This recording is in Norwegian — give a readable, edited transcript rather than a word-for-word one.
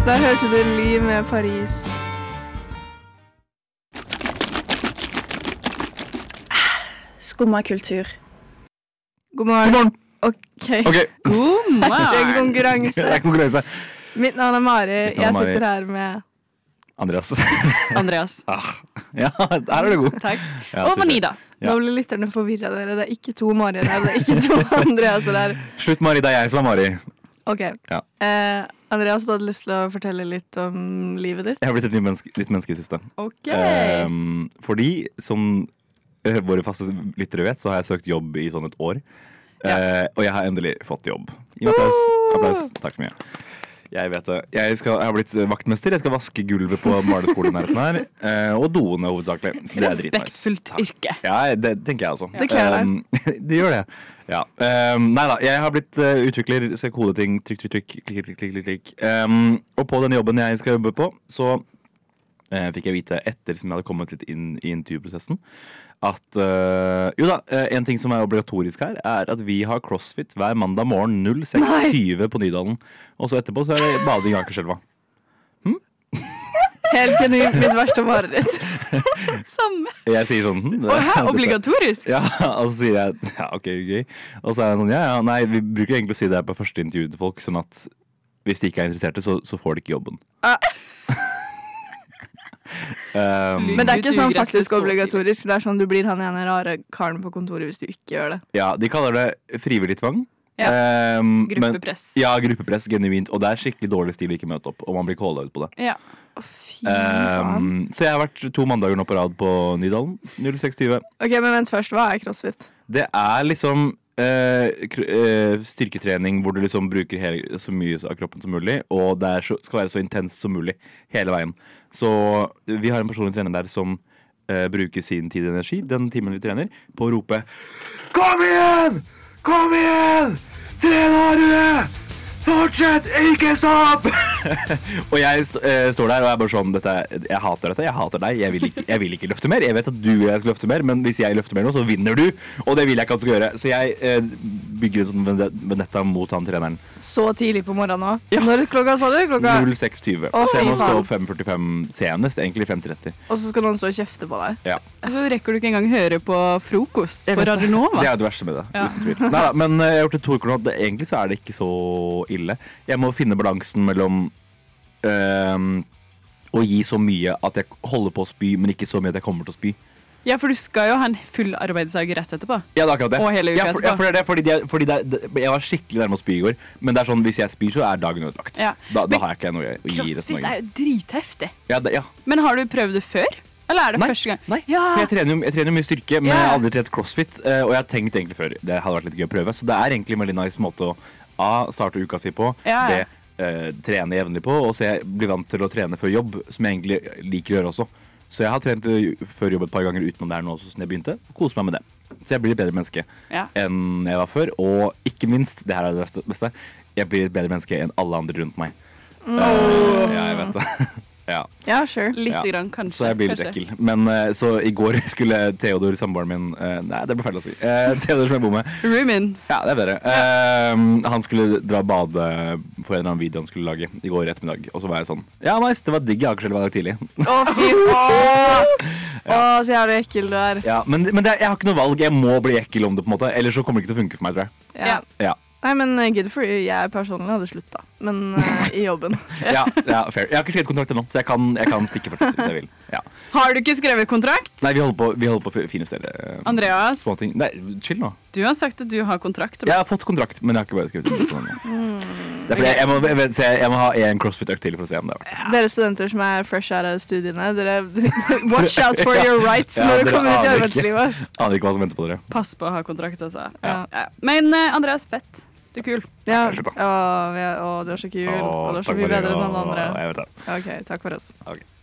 Der hørte du Liv med Paris. Skumma kultur. God morgen. Ok. God morgen. Det er konkurranse. Det er konkurranse. Mitt navn er Mari. Jeg sitter her med Andreas. Ja, der er du god. Takk. Ja, og Vanida. Ja. Nå blir lytterne forvirret dere. Det er ikke to Marier her, det er ikke to Andreaser her. Slutt, Mari, det er jeg som er Mari. Ok. Ja. Andreas, du hadde lyst til å fortelle litt om livet ditt? Jeg har blitt et nytt menneske i siste. Ok. Fordi, som våre faste lyttere vet, så har jeg søkt jobb i sånn et år. Og jeg har endelig fått jobb. Gi meg applaus. Applaus. Takk så mye. Jeg vet det. Jeg har blitt vaktmester. Jeg skal vaske gulvet på barneskolen her. Og doene hovedsakelig. Så det er dritnice. Respektfullt yrke. Ja, det tenker jeg også. Det kler deg. Det gjør det. Ja. Neida, jeg har blitt utvikler, ser kodeting, trykk. Og på den jobben jeg skal jobbe på, så fikk jeg vite etter som jeg hadde kommet litt inn i intervjuprosessen, at en ting som er obligatorisk her, er at vi har CrossFit hver mandag morgen 06:20 på Nydalen. Og så etterpå så er det bading i Akerselva. Helt genuint mitt verste mareritt. Samme. Jeg sier sånn Obligatorisk? Ja, og så sier jeg ja, ok, gøy. Og så er jeg sånn, nei, vi bruker egentlig å si det her på første intervju til folk, sånn at hvis de ikke er interesserte, så får de ikke jobben. Men det er ikke sånn faktisk obligatorisk. Det er sånn du blir han ene rare karen på kontoret hvis du ikke gjør det. Ja, de kaller det frivillig tvang. Ja. Gruppepress. Gruppepress, genuint. Og det er skikkelig dårlig stil å ikke møte opp, og man blir callet ut på det. Ja. Fy faen. Så jeg har vært 2 mandager nå på rad på Nydalen 06:20. Ok, men vent først, hva er CrossFit? Det er liksom styrketrening hvor du liksom bruker så mye av kroppen som mulig, og det skal være så intenst som mulig hele veien. Så vi har en personlig trener der som bruker sin tid og energi, den timen vi trener, på å rope Kom igjen! Kom igjen! Tren hardere! Fortsett! Ikke stopp! Og jeg står der og er bare sånn jeg hater dette, jeg hater deg, jeg vil ikke løfte mer. Jeg vet at du og jeg skal løfte mer, men hvis jeg løfter mer nå, så vinner du. Og det vil jeg ikke at du skal gjøre. Så jeg bygger en sånn vendetta mot han treneren. Så tidlig på morgenen nå? Ja. Når klokka sa du? 06:20. Så jeg må stå opp 5:45 senest, egentlig 5:30. Og så skal noen stå og kjefte på deg? Ja. Så rekker du ikke engang høre på frokost på Radio Nova. Det er det verste med det, uten tvil. Neida, men jeg har gjort det 2 uker nå. Egentlig så er det ikke så ille. Jeg må finne balansen mellom å gi så mye at jeg holder på å spy, men ikke så mye at jeg kommer til å spy. Ja, for du skal jo ha en full arbeidsdag rett etterpå. Ja, det er akkurat det. Og hele uka etterpå. Ja, for det er fordi jeg var skikkelig nærme å spy i går, men det er sånn, hvis jeg spyr, så er dagen ødelagt. Ja. Da har jeg ikke noe å gi resten av dagen. CrossFit er jo dritheftig. Ja. Men har du prøvd det før? Eller er det første gang? Nei, for jeg trener jo mye styrke, men jeg har aldri trent CrossFit, og jeg har tenkt egentlig før det hadde vært litt gøy å prøve, så det er egentlig en veldig nice måte å starte uka si på, trene jevnlig på, og så jeg blir vant til å trene før jobb, som jeg egentlig liker å gjøre også. Så jeg har trent før jobb et par ganger utenom det her nå, som jeg begynte, og koser meg med det. Så jeg blir et bedre menneske enn jeg var før, og ikke minst, det her er det beste, jeg blir et bedre menneske enn alle andre rundt meg. Ja, jeg vet det. Ja, sure. Litt grann, kanskje. Så jeg blir litt ekkel. Men så i går skulle Theodor, samboeren min, nei, det ble feil å si. Theodor som jeg bor med. Roomin. Ja, det er bedre. Han skulle dra og bade for en eller annen video han skulle lage i går ettermiddag. Og så var jeg sånn, ja, nice, det var digg i Akerselva i dag tidlig. Fy faen! Så jævlig ekkel du er. Ja, men jeg har ikke noe valg. Jeg må bli ekkel om det, på en måte. Ellers så kommer det ikke til å funke for meg, tror jeg. Ja. Nei, men good for you. Jeg personlig hadde sluttet, men i jobben. Ja, fair. Jeg har ikke skrevet kontrakt ennå, så jeg kan stikke først hvis jeg vil. Ja. Har du ikke skrevet kontrakt? Nei, vi holder på å finjustere Andreas, småting. Nei, chill nå. du har sagt at du har kontrakt. Jeg har fått kontrakt, men jeg har ikke bare skrevet det. Jeg må ha en CrossFit-økt til for å se om det har vært. Dere studenter som er fresh out av studiene, dere watch out for your rights når du kommer ut i arbeidslivet. Aner ikke hva som venter på dere. Pass på å ha kontrakt, altså. Ja. Men Andreas, fett. Du er kul. Ja, du er så kul, og du er så mye bedre enn alle andre. Jeg vet det. Ok, takk for oss. Okay.